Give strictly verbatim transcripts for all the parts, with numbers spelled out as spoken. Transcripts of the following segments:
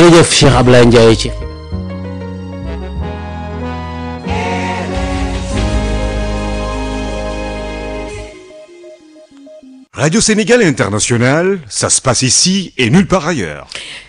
jërëjëf Cheikh Ablaye Ndiaye ci Radio Sénégal International, ça se passe ici et nulle part ailleurs.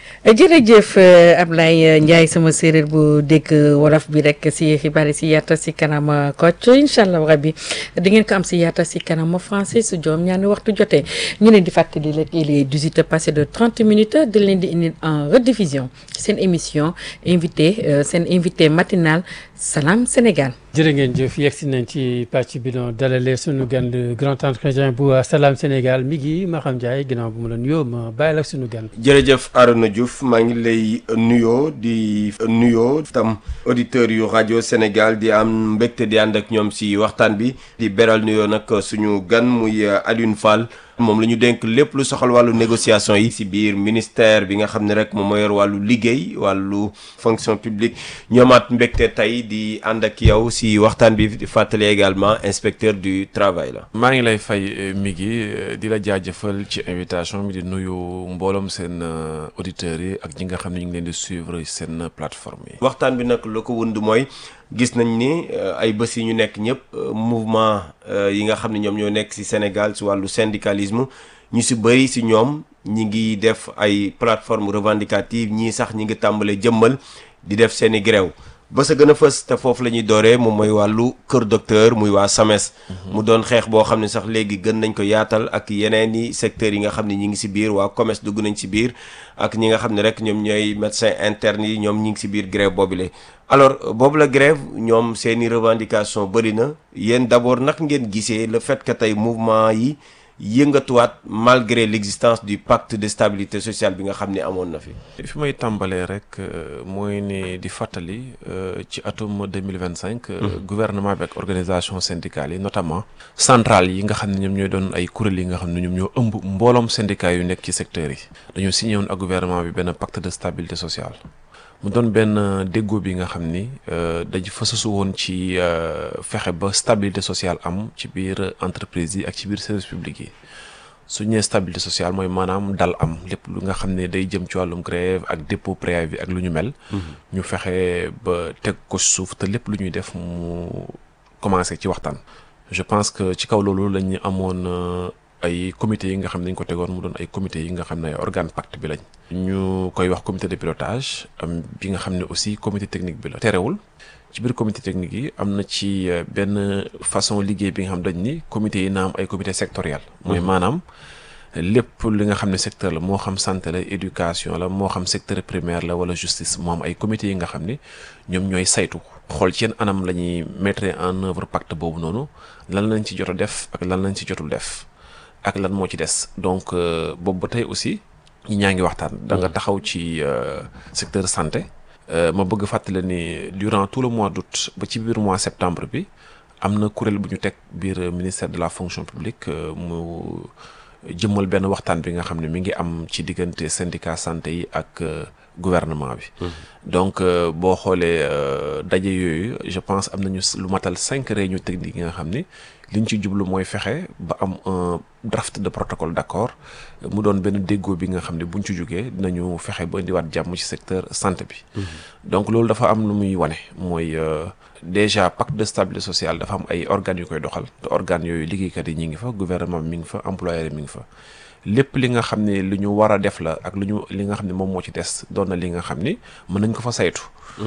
jërëjëf Ablaye Ndiaye sama séeréer bu dégg wolof bi rek si xibaar yi si yaata si kanam Kocc incha allah rabbi di ngeen ko am si yaata si kanam français su joom ñaani waxtu jotee ñu leen di fàttali rek il est dix-huit heures passé de trente minutes di leen di indi en rediffusion seen émission invité seen invité matinal Salam Sénégal. jërë ngeen jëf yegsi nañ ci pàcc bi doon dalalee sunu gan le grand entretien bu Salam Sénégal mi ngi Maham Ndiaye ginnaaw bu mu la nuyoo ma bàyyi la sunu gan. jërëjëf Arona Diouf maa ngi lay nuyoo di nuyoo tam auditeurs yu rajo Sénégal di am mbégte di ànd ak ñoom si waxtaan bi di beral nuyoo nag suñu gan muy Alioune Fall moom la ñu dénk lépp lu soxal wàllu négociation yi si biir ministère bi nga xam ne rek moom moo yor wàllu liggéey wàllu fonction publique ñoomaat mbégte tey di ànd ak yow si waxtaan bi di fàttali également inspecteur du travail la. maa ngi lay fay mi ngi di la jaajëfal ci invitation bi di nuyu mbooloom seen auditeurs yi ak ñi nga xam ne ñu ngi leen di suivre seen plateforme yi. waxtaan bi nag la ko wund mooy gis nañ ni ay bés yi ñu nekk ñëpp mouvement yi nga xam ne ñoom ñoo nekk ci Sénégal ci wàllu syndicalisme ñu ci bëri ci ñoom ñi ngi def ay plateforme revendicative ñii sax ñi ngi tàmbale jëmmal di def seeni grève ba sa gën a fës te foofu la ñuy dooree moom mooy wàllu kër docteur muy waa SAMES. mu doon xeex boo xam ne sax léegi gën nañ ko yaatal ak yeneen i secteurs yi nga xam ne ñi ngi ci biir waa commerce dugg nañ ci biir ak ñi nga xam ne rek ñoom ñooy médecins internes yi ñoom ñi ngi ci biir grève boobule. alors boobu la grève ñoom seeni revendication bëri na yéen d'abord nag ngeen gisee le fait que tey mouvement yi yëngatuwaat malgré l'existence du pacte de stabilité sociale bi nga xam ne amoon na fi. fi may tàmbalee rek mooy ne di fàttali ci atum deux mille vingt cinq. gouvernement bi ak organisation syndicale yi notamment centrale yi nga xam ne ñoom ñooy doon ay kuréel yi nga xam ne ñoom ñoo ëmb mbooloom syndicat yu nekk ci secteur yi dañoo signé woon ak gouvernement bi benn pacte de stabilité sociale. mu doon benn déggoo bi nga xam ni dañu fasasu woon ci fexe ba stabilité sociale am ci biir entreprise yi ak ci biir service public yi su ñëwee stabilité sociale mooy maanaam dal am lépp lu nga xam ne day jëm ci wàllum grève ak dépôt préavis ak lu ñu mel. ñu fexe ba teg ko suuf te lépp lu ñuy def mu commencé ci waxtaan. je pense que ci kaw loolu la ñu amoon. ay comité yi nga xam ne dañ ko tegoon mu doon ay comité yi nga xam ne ay organe pacte bi lañ ñu koy wax comité de pilotage am bi nga xam ne aussi comité technique bi la terewul ci biir comité technique yi am na ci benn façon liggéey bi nga xam dañ ni comité yi na am ay comité sectoriel mooy maanaam lépp li nga xam ne secteur la moo xam santé la éducation la moo xam secteur primaire la wala justice moo am ay comité yi nga xam ni ñoom ñooy saytu xool ci yenn anam la ñuy mettre en œuvre pacte boobu noonu lan lañ ci jot a def ak lan lañ ci jotul def ak lan moo ci des donc boobu ba tey aussi ñi ñaa ngi waxtaan da nga taxaw ci secteur santé ma bëgg fàttale ni durant tout le mois d'août ba ci biir mois septembre bi am na kuréel bu ñu teg biir ministère de la fonction publique mu jëmmal benn waxtaan bi nga xam ne mi ngi am ci diggante syndicat santé yi ak gouvernement bi donc boo xoolee daje yooyu je pense am nañu lu matal cinq réunions techniques yi nga xam ni liñ ci jublu mooy fexe ba am un draft de protocole d'accord mu doon benn déggoo bi nga xam ne buñ ci jógee dinañu fexe ba indiwaat jàmm ci secteur santé bi. donc loolu dafa am lu muy wane mooy déjà pacte de stabilité sociale dafa am ay organes yu koy doxal te organes yooyu liggéeykat yi ñi ngi fa gouvernement mi ngi fa employeur mi ngi fa. lépp li nga xam ne lu ñu war a def la ak lu ñu li nga xam ne moom moo ci des doon na li nga xam ni mën nañ ko fa saytu.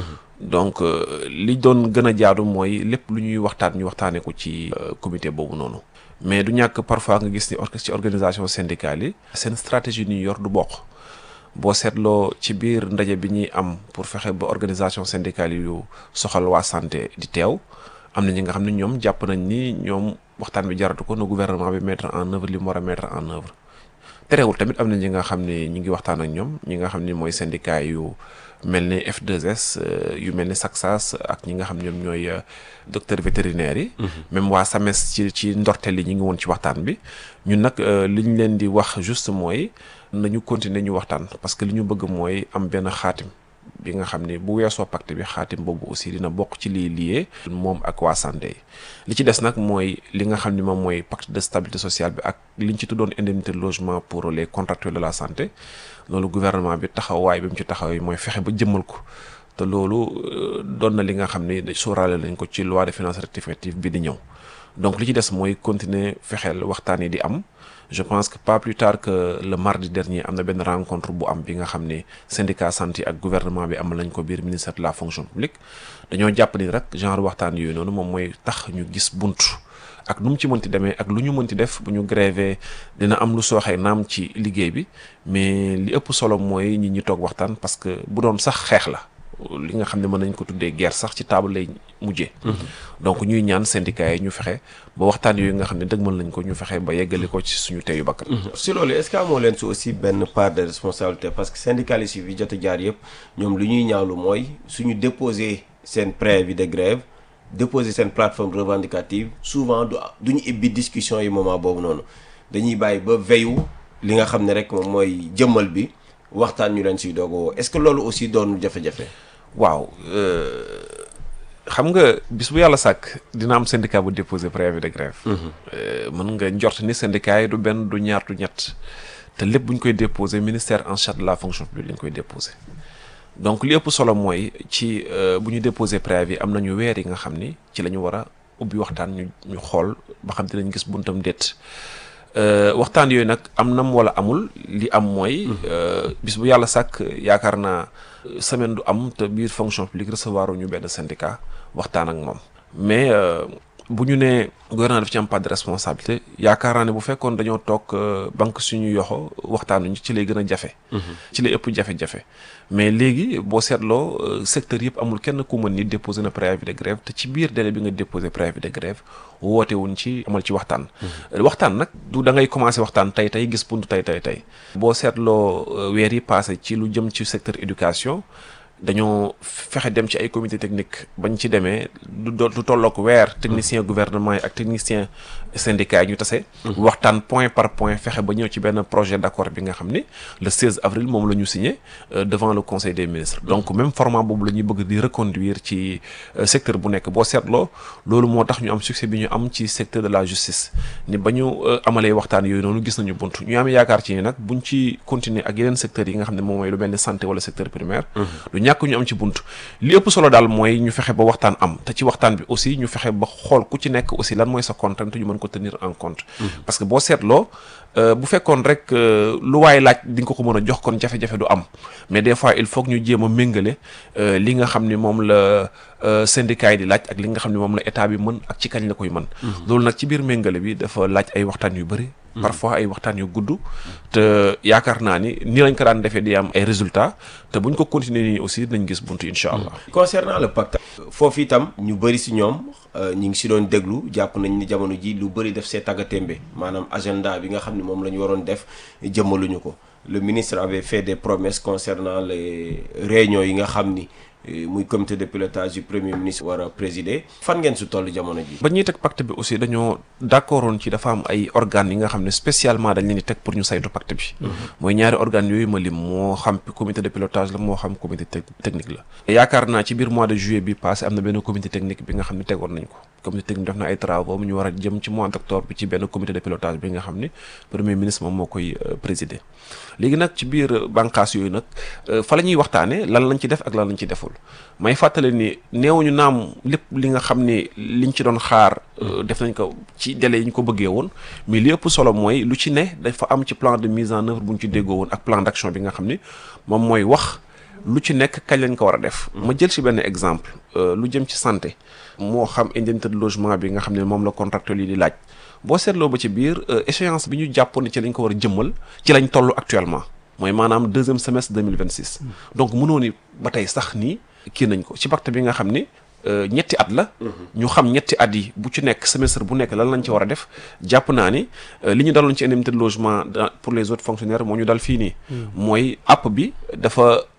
donc li doon gën a jaadu mooy lépp lu ñuy waxtaan ñu waxtaanee ko ci comité boobu noonu. mais du ñàkk parfois nga gis ni ci organisation syndicale yi. seen stratégie ñu yor du bokk boo seetloo ci biir ndaje bi ñuy am pour fexe ba organisation syndicale yu soxal waa santé di teew am na ñi nga xam ne ñoom jàpp nañ ni ñoom waxtaan bi jaratu ko na gouvernement bi mettre en œuvre li mu war a mettre en œuvre. terewul tamit am na ñi nga xam ne ñi ngi waxtaan ak ñoom ñi nga xam ne mooy syndicat yu mel ni F deux S yu mel ni SACSAS ak ñi nga xam ñoom ñooy docteur vétérinaire yi. même waa SAMES ci ci ndorteel yi ñi ngi woon ci waxtaan bi ñun nag li ñu leen di wax juste mooy nañu continuer ñu waxtaan parce que li ñu bëgg mooy am benn xaatim bi nga xam ne bu weesoo pacte bi xaatim boobu aussi dina bokk ci lii lié moom ak waa santé yi li ci des nag mooy li nga xam ne moom mooy pacte de stabilité sociale bi ak liñ ci tuddoon indemnité de logement pour les contractuels de la santé loolu gouvernement bi taxawaay bi mu ci taxaw mooy fexe ba jëmmal ko te loolu doon na li nga xam ne sóoraale lañ ko ci loi de finances rectificative bi di ñëw donc li ci des mooy continuer fexeel waxtaan yi di am je pense que pas plus tard que le mardi dernier am na benn rencontre bu am bi nga xam ne syndicat santé ak gouvernement bi amal nañ ko biir ministère de la fonction publique dañoo jàpp ni rek genre waxtaan yooyu noonu moom mooy tax ñu gis buntu ak nu mu ci mënti demee ak lu ñu mënti def bu ñu grévé dina am lu sooxee naam ci liggéey bi mais li ëpp solo mooy ñi ñi toog waxtaan parce que bu doon sax xeex la li nga xam ne mën nañ ko tuddee guerre sax ci table lay mujjee. donc ñuy ñaan syndicats yi ñu fexe ba waxtaan yooyu nga xam ne dëgmal nañ ko ñu fexe ba yeggali ko ci suñu teyu bakkan. si loolu est-ce que amoo leen si aussi benn part de responsabilité parce que syndicalistes yi jot a jaar yëpp ñoom lu ñuy ñaawlu mooy suñu déposer seen préavis de grève déposer seen plateforme revendicative souvent du du ñu ibbi discussion yi moment boobu noonu dañuy bàyyi ba veyu li nga xam ne rek moom mooy jëmmal bi waxtaan ñu leen siy doog a woo est-ce que loolu aussi doon jafe-jafe. waaw xam nga bis bu yàlla sàkk dina am syndicat bu déposer préavis de grève. mën nga njort ni syndicat yi du benn du ñaar du ñett te lépp bu ñu koy déposer ministère en charge de la fonction publique lañ koy déposer donc li ëpp solo mooy ci bu ñu déposer préavis am nañu weer yi nga xam ni ci la ñu war a ubbi waxtaan ñu ñu xool ba xam dinañ gis buntam déet. waxtaan yooyu nag am nam wala amul li am mooy bis bu yàlla sàkk yaakaar naa semaine du am te biir fonction publique recevoir ñu benn syndicat waxtaan ak moom mais bu ñu nee gouvernement daf ci am pas de responsabilité yaakaar naa ne bu fekkoon dañoo toog banque suñu yoxo waxtaanuñu ci lay gën a jafe ci lay ëpp jafe-jafe mais léegi boo seetloo secteur yëpp amul kenn ku mën ni déposer na préavis de grève te ci biir délai bi nga déposer préavis de grève woote wuñ ci amal ci waxtaan waxtaan nag du da ngay commencer waxtaan tey tey gis buntu tey tey tey boo seetloo weer yi passé ci lu jëm ci secteur éducation dañoo fexe dem ci ay comité technique bañ ci demee du du tollook weer technicien gouvernement yi ak technicien syndicat yi ñu tase waxtaan point par point fexe ba ñëw ci benn projet d'accord bi nga xam ni le seize avril moom la ñu signé devant le conseil des ministres donc même format boobu la ñuy bëgg di reconduire ci secteur bu nekk boo seetloo loolu moo tax ñu am succès bi ñu am ci secteur de la justice ni ba ñu amalee waxtaan yooyu noonu gis nañu bunt ñu am yaakaar ci ni nag buñ ci continuer ak yeneen secteurs yi nga xam ne moom mooy lu mel ni santé wala secteur primaire ñàkk ñu am ci bunt li ëpp solo daal mooy ñu fexe ba waxtaan am te ci waxtaan bi aussi ñu fexe ba xool ku ci nekk aussi lan mooy sa contrainte ñu mën ko tenir en compte parce que boo seetloo bu fekkoon rek lu waaye laaj di nga ko ko mën a jox kon jafe-jafe du am mais des fois il faut que ñu jéem a méngale li nga xam ni moom la syndicat yi di laaj ak li nga xam ne moom la état bi mën ak ci kañ la koy mën loolu nag ci biir méngale bi dafa laaj ay waxtaan yu bëri parfois ay waxtaan yu gudd te yaakaar naa ni nii lañ ko daan defee di am ay résultats te buñ ko continuer nii aussi dinañ gis buntu incha allah. concernant le pacte foofu itam ñu bëri si ñoom ñu ngi si doon déglu jàpp nañ ni jamono ji lu bëri def see tàggatémbe maanaam agenda bi nga xam ne moom la ñu waroon def jëmmaluñu ko le ministre avait fait des promesses concernant les réunions yi nga xam ni muy comité de pilotage du premier ministre war a présider fan ngeen su toll jamono ji. ba ñuy teg pacte bi aussi dañoo d'accordoon ci dafa am ay organes yi nga xam ne spécialement dañ leen di teg pour ñu saytu pacte bi. mooy ñaari organes yooyu ma lim moo xam comité de pilotage la moo xam comité technique la. yaakaar naa ci biir mois de juillet bi passé am na benn comité technique bi nga xam ne tegoon nañ ko comité technique def na ay travaux ñu war a jëm ci mois d'octobre bi ci benn comité de pilotage bi nga xam ne premier ministre moom moo koy présider. léegi nag ci biir bànqaas yooyu nag fa la ñuy waxtaanee lan lañ ci def ak lan lañ ci deful may fàttale ni neewuñu naam lépp li nga xam ne liñ ci doon xaar def nañ ko ci délai yi ñu ko bëggee woon mais li ëpp solo mooy lu ci ne dafa am ci plan de mise en œuvre bu ñu ci déggoo woon ak plan d'action bi nga xam ni moom mooy wax lu ci nekk kañ lañ ko war a def. ma jël ci benn exemple lu jëm ci santé moo xam indemnité de logement bi nga xam ne moom la contractuel yi di laaj. boo seetloo ba ci biir échéance bi ñu jàppoon ne ci lañ ko war a jëmmal ci lañ toll actuellement mooy maanaam deuxième semestre deux mille vingt-six donc mënoo ni ba tey sax nii kii nañ ko ci pacte bi nga xam ni ñetti at la ñu xam ñetti at yi bu ci nekk semestre bu nekk lan lañ ci war a def jàpp naa ni li ñu daloon ci indemnité de logement pour les autres fonctionnaires moo ñu dal fii nii mooy app bi dafa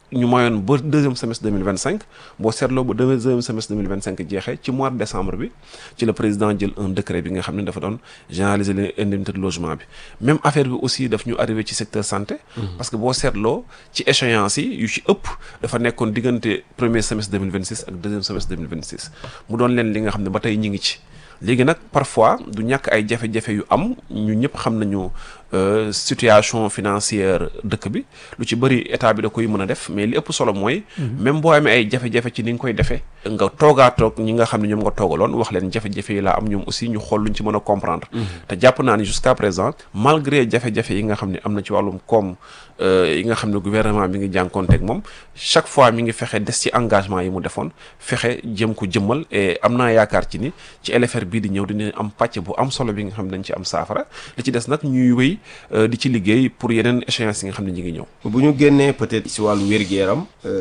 ñu mayoon ba deuxième semestre deux mille vingt cinq boo seetloo ba deuxième semestre deux mille vingt cinq jeexee ci mois de décembre bi ci le président jël un décret bi nga xam ne dafa doon généraliser les indemnités de logement bi même affaire bi aussi daf ñu arrivé ci secteur santé. parce que boo seetloo ci échéance yi yu ci ëpp dafa nekkoon diggante premier semestre deux mille vingt six ak deuxième semestre deux mille vingt six mu doon leen li nga xam ne ba tey ñi ngi ci. léegi nag parfois du ñàkk ay jafe-jafe yu am ñu ñëpp xam nañu situation financière dëkk bi lu ci bëri état bi da koy mën a def mais li ëpp solo mooy même boo amee ay jafe-jafe ci ni nga koy defee nga toogaatoog ñi nga xam ne ñoom nga toogaloon wax leen jafe-jafe yi laa am ñoom aussi ñu xool luñ ci mën a comprendre te jàpp naa ni jusqu'à présent malgré jafe-jafe yi nga xam ne am na ci wàllum koom yi nga xam ne gouvernement bi ngi jànkoonteeg moom chaque fois mi ngi fexe des ci engagement yi mu defoon fexe jëm ko jëmmal et am naa yaakaar ci ni ci L F R bii di ñëw dina am pàcc bu am solo bi nga xam ne dañ ci am saafara li ci des nag ñuy wéy di ci liggéey pour yeneen échéances yi nga xam ne ñi ngi ñëw. bu ñu génnee peut-être si wàllu wér-gu-yaram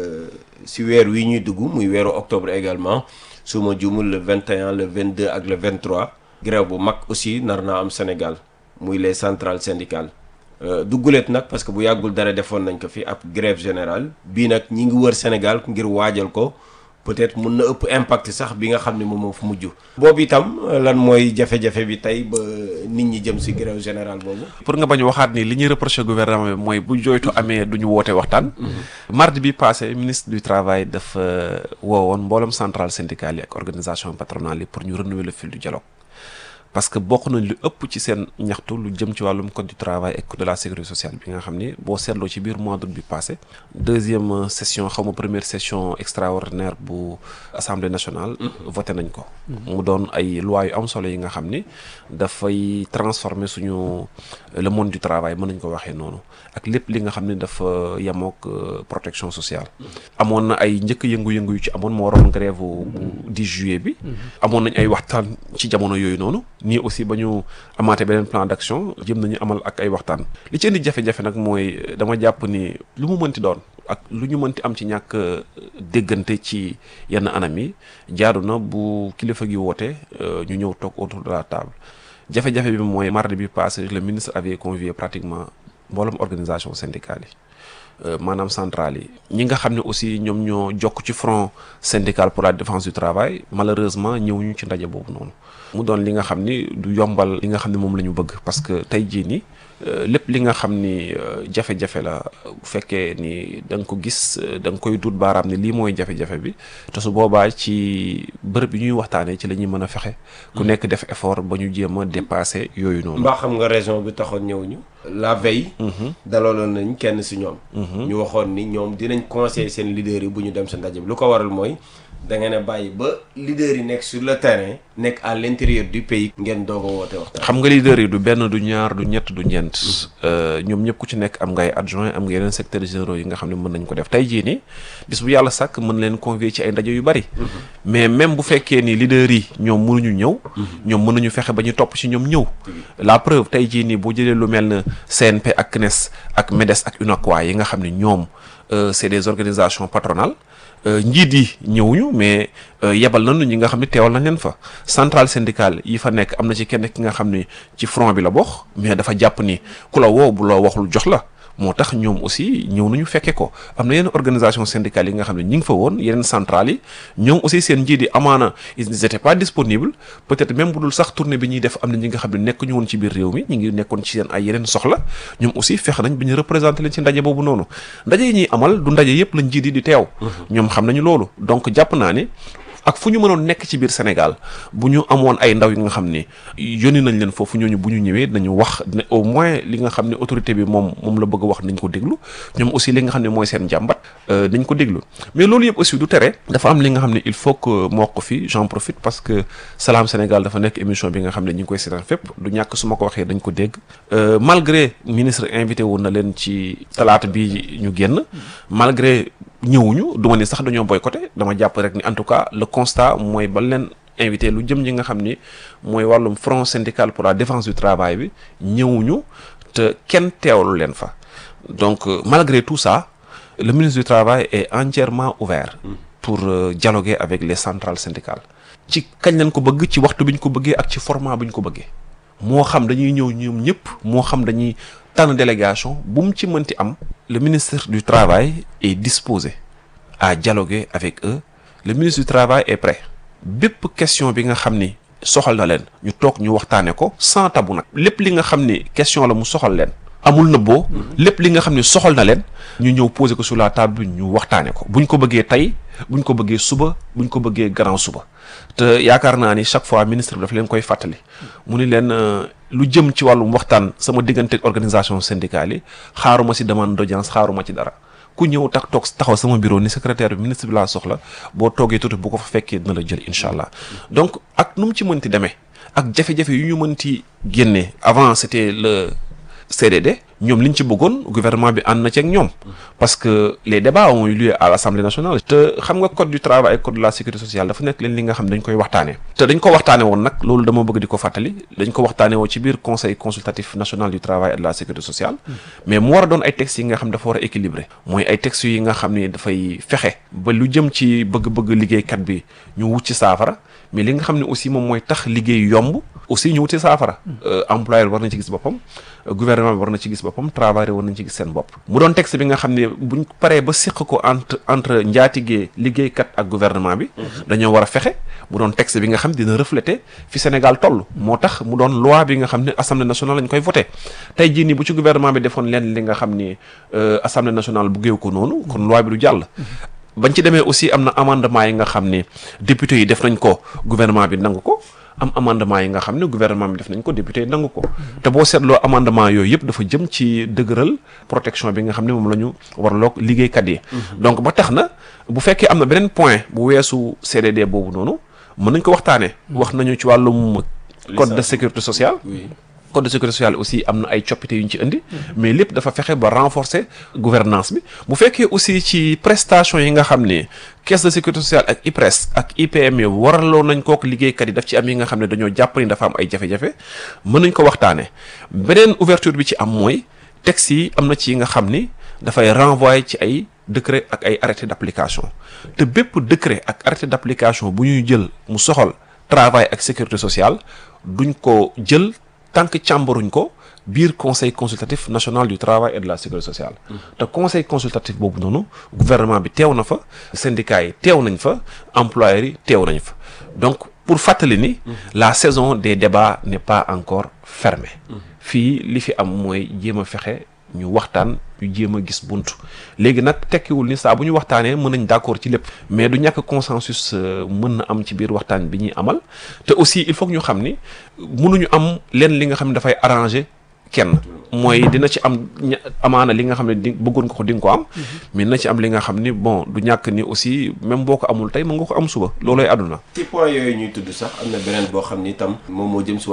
si weer wi ñuy dugg muy weeru octobre également su ma juumul le vingt et un le vingt-deux ak le vingt-trois grève bu mag aussi nar naa am Sénégal muy les centrales syndicales dugguleet nag parce que bu yàggul dara defoon nañ ko fi ab grève générale bii nag ñi ngi wër Sénégal ngir waajal ko peut-être mun na ëpp impact sax bi nga xam ne moom moo fu mujj. boobu itam lan mooy jafe-jafe bi tey ba nit ñi jëm ci grève générale boobu. pour nga bañ waxaat ni li ñuy reproché gouvernement bi mooy bu jooytu amee du ñu woote waxtaan. mardi bi passé ministre du travail dafa woowoon mboolem centrale syndicale yi ak organisation patronale yi pour ñu renouveler le fil du dialogue. parce que bokk nañ lu ëpp ci seen ñaxtu lu jëm ci wàllum code du travail et code de la sécurité sociale bi nga xam ni boo seetloo ci biir mois d'août bi passé deuxième session xaw ma première session extraordinaire bu assemblée nationale voté nañ ko mu doon ay loi yu am solo yi nga xam ni dafay transformer suñu le monde du travail mën nañ ko waxee noonu ak lépp li nga xam ni dafa yemook protection sociale amoon na ay njëkk yëngu-yëngu yu ci amoon moo waroon grève bu dix juillet bi amoon nañ ay waxtaan ci jamono yooyu noonu nii aussi ba ñu amaate beneen plan d'action jëm nañu amal ak ay waxtaan li ci indi jafe-jafe nag mooy dama jàpp ni lu mu mënti doon ak lu ñu mënti am ci ñàkk déggante ci yenn anam yi jaadu na bu kilifa gi woote ñu ñëw toog autour de la table jafe-jafe bi mooy mardi bi passé le ministre avait convié pratiquement mboolem organisation syndicale yi maanaam centrale yi ñi nga xam ne aussi ñoom ñoo jokk ci front syndical pour la défense du travail malheureusement ñëwuñu ci ndaje boobu noonu mu doon li nga xam ni du yombal li nga xam ne moom la ñu bëgg parce que tey jii nii lépp li nga xam ni jafe-jafe la bu fekkee ni da nga ko gis da nga koy dut baaraam ni lii mooy jafe-jafe bi te su boobaa ci bërëb yi ñuy waxtaanee ci la ñuy mën a fexe ku nekk def effort ba ñu jéem a dépasser yooyu noonu. mbaa xam nga raison bi taxoon ñëwuñu la veille. dalaloon nañ kenn si ñoom. ñu waxoon ni ñoom dinañ conseiller seen leaders yi bu ñu dem sa ndaje bi lu ko waral mooy da ngeen a bàyyi ba leaders yi nekk sur le terrain nekk à l'intérieur du pays ngeen doog a woote waxtaan. xam nga leaders yi du benn du ñaar du ñett du ñeent. ñoom ñëpp ku ci nekk am ngay adjoint am nga yeneen secteurs généraux yi nga xam ne mën nañ ko def tey jii nii bis bu yàlla sàkk mën leen convier ci ay ndaje yu bari. mais même bu fekkee ni leaders yi ñoom mënuñu ñëw. ñoom mën nañu fexe ba ñu topp ci ñoom ñëw. la preuve tey jii nii boo jëlee lu mel ne C N P ak C N E S ak MEDES ak UNACOIS yi nga xam ne ñoom c'est des organisations patronales. njiit yi ñëwuñu mais yebal nañu ñi nga xam ne teewal nañ leen fa centrale syndicale yi fa nekk am na ci kenn ki nga xam ne ci front bi la bokk mais dafa jàpp ni ku la woo bu la waxul jox la moo tax ñoom aussi ñëw nañu fekke ko am na yeneen organisation syndicale yi nga xam ne ñi ngi fa woon yeneen centrales yi ñoom aussi seen njiit yi amaana ils étaient pas disponibles peut-être même bu dul sax tournée bi ñuy def am na ñi nga xam ne nekk ñu woon ci biir réew mi ñi ngi nekkoon ci seen ay yeneen soxla ñoom aussi fexe nañ bi ñu représenté leen ci ndaje boobu noonu ndaje yi ñuy amal du ndaje yëpp la njiit yi di teew ñoom xam nañu loolu donc jàpp naa ni ak fu ñu mënoon nekk ci biir Sénégal bu ñu amoon ay ndaw yi nga xam ni yónni nañ leen foofu ñooñu bu ñu ñëwee nañu wax ne au moins li nga xam ne autorité bi moom moom la bëgg a wax nañ ko déglu ñoom aussi li nga xam ne mooy seen jàmbat nañ ko déglu mais loolu yëpp aussi du tere dafa am li nga xam ne il faut que moo ko fi j'en profite parce que Salam Sénégal dafa nekk émission bi nga xam ne ñu ngi koy seetaan fépp du ñàkk su ma ko waxee dañ ko dégg malgré ministre invité woon na leen ci talaata bi ñu génn malgré ñëwuñu duma ni sax dañoo boycotté dama jàpp rek ni en tout cas le constat mooy ba leen invité lu jëm ñi nga xam ni mooy wàllum front syndical pour la défense du travail bi ñëwuñu te kenn teewalu leen fa donc malgré tout ça le ministre du travail est entièrement ouvert pour euh, dialoguer avec les centrales syndicales ci kañ lañ ko bëgg ci waxtu bi ñu ko bëggee ak ci format bi ñu ko bëggee moo xam dañuy ñëw ñoom ñëpp moo xam dañuy tànn délégation bu mu ci mënti am le ministre du travail est disposé à dialoguer avec eux. Le ministre du travail est prêt bépp question bi nga xam ni soxal na leen ñu toog ñu waxtaane ko sans tabou nag lépp li nga xam ni question la mu soxal leen amul nëbboo lépp li nga xam ni soxal na leen ñu ñëw poser ko sur la table ñu waxtaane ko buñ ko bëggee tey buñ ko bëggee suba buñ ko bëggee gannaaw suba te yaakaar naa ni chaque fois ministre bi daf leen koy fàttali mu ni leen lu jëm ci wàllum waxtaan sama diggante organisation syndicale yi xaaruma ci demande d'audience xaaruma ci dara ku ñëw tax toog taxaw sama bureau ni secrétaire bi ministre bi laa soxla boo toogee tuuti bu ko fa fekkee dina la jël incha allah donc ak nu mu ci mënti demee ak jafe-jafe yu ñu mënti génnee avant c'était le C D D ñoom liñ ci bëggoon gouvernement bi ànd na ci ak ñoom parce que les débats ont eu lieu à l'Assemblée nationale te xam nga code du travail ak code de la sécurité sociale dafa nekk leen li nga xam dañ koy waxtaanee te dañ ko waxtaane woon nag loolu dama bëgg di ko fàttali dañ ko waxtaane woon ci biir conseil consultatif national du travail et de la sécurité sociale mais mu war a doon ay textes yi nga xam dafa war a équilibré mooy ay textes yi nga xam ni dafay fexe ba lu jëm ci bëgg-bëgg liggéeykat bi ñu wut ci saafara mais li nga xam ne aussi moom mooy tax liggéey yomb aussi ñu wuti saafara employeur war na ci gis boppam gouvernement bi war na ci gis boppam travailleur war nañ ci gis seen bopp mu doon texte bi nga xam ne buñ paree ba séq ko entre entre njaatigee liggéeykat ak gouvernement bi dañoo war a fexe mu doon texte bi nga xam dina refléter fi Sénégal toll moo tax mu doon loi bi nga xam ne assemblée nationale lañ koy voté tey jii nii bu ci gouvernement bi defoon leen li nga xam ni assemblée nationale bu géew ko noonu kon loi bi du jàll bañ ci demee aussi am na amendement yi nga xam ni député yi def nañ ko gouvernement bi nangu ko am amendement yi nga xam ne gouvernement bi def nañ ko député yi nangu ko te boo seetloo amendement yooyu yëpp dafa jëm ci dëgëral protection bi nga xam ne moom la ñu warloog liggéeykat yi donc ba tax na bu fekkee am na beneen point bu weesu C D D boobu noonu mën nañ ko waxtaanee wax nañu ci wàllum code de sécurité sociale code de sécurité sociale aussi am na ay coppite yu ñu ci indi mais lépp dafa fexe ba renforcer gouvernance bi bu fekkee aussi ci prestation yi nga xam ne caisse de sécurité sociale ak I P R E S ak I P M E waraloo nañ kook liggéeykat yi daf ci am yi nga xam ne dañoo jàpp ni dafa am ay jafe-jafe mën nañ ko waxtaanee beneen ouverture bi ci am mooy texte yi am na ci yi nga xam ni dafay renvoyer ci ay décret ak ay arrêté d'application te bépp décret ak arrêté d'application bu ñuy jël mu soxal travail ak sécurité sociale duñ ko jël tant que càmbaruñ ko biir conseil consultatif national du travail et de la sécurité sociale te conseil consultatif boobu noonu gouvernement bi teew na fa syndicats yi teew nañ fa employeurs yi teew nañ fa donc pour fàttali ni la saison des débats n'est pas encore fermée fii li fi am mooy jéem a fexe ñu waxtaan ñu jéem a gis buntu léegi nag tekkiwul ni saa bu ñu waxtaanee mën nañ d'accord ci lépp mais du ñàkk consensus mën na am ci biir waxtaan bi ñuy amal te aussi il faut que ñu xam ni mënuñu am leen li nga xam ne dafay arranger kenn mooy dina ci am amaana li nga xam ne di bëggoon nga ko di nga ko am mais dina ci am li nga xam ni bon du ñàkk ni aussi même boo ko amul tey mën nga ko am suba loolooy àdduna ci point yooyu ñuy tudd sax am na beneen boo xam ni itam moom moo jëm si